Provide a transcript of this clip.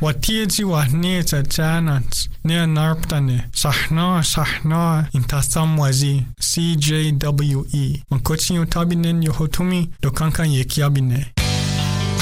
Watieji wa neta janat nea narptane sahna intasam wazi CJWE. Mankochin yotabinen yohotumi dokankan yekiabine.